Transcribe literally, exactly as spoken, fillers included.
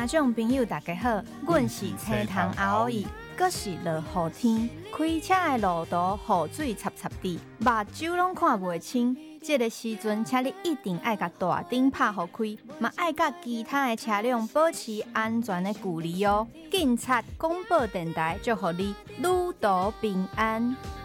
听众朋友大家好，阮是青塘阿欧伊，阁是落雨天，开车的路途雨水插插滴，目睭拢看袂清。这个时阵，请你一定要甲大灯拍互开，嘛爱甲其他的车辆保持安全的距离哦。警察广播电台祝福你旅途平安。